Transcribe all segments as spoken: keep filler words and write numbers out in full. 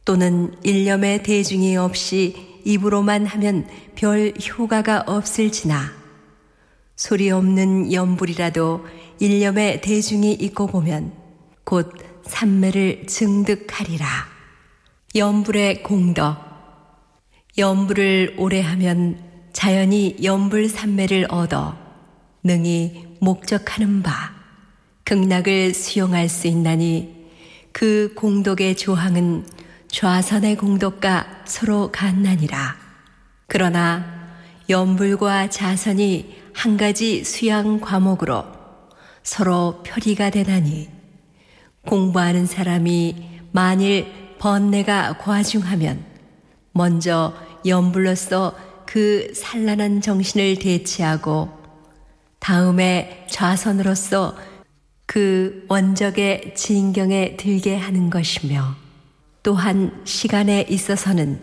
또는 일념의 대중이 없이 입으로만 하면 별 효과가 없을지나 소리 없는 염불이라도 일념의 대중이 있고 보면 곧 삼매를 증득하리라. 염불의 공덕. 염불을 오래 하면 자연히 염불 삼매를 얻어 능히 목적하는 바 극락을 수용할 수 있나니 그 공덕의 조항은 좌선의 공덕과 서로 같나니라. 그러나 염불과 자선이 한 가지 수양 과목으로 서로 표리가 되나니 공부하는 사람이 만일 번뇌가 과중하면 먼저 염불로서 그 산란한 정신을 대치하고 다음에 좌선으로서 그 원적의 진경에 들게 하는 것이며, 또한 시간에 있어서는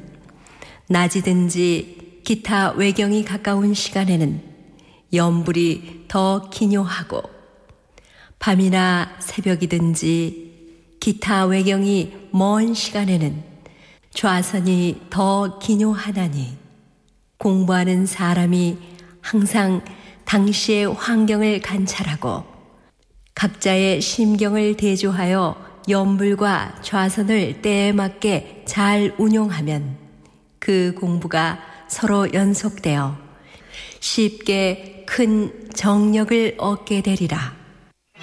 낮이든지 기타 외경이 가까운 시간에는 염불이 더 기묘하고, 밤이나 새벽이든지 기타 외경이 먼 시간에는 좌선이 더 기묘하나니, 공부하는 사람이 항상 당시의 환경을 관찰하고 각자의 심경을 대조하여 염불과 좌선을 때에 맞게 잘 운용하면 그 공부가 서로 연속되어 쉽게 큰 정력을 얻게 되리라.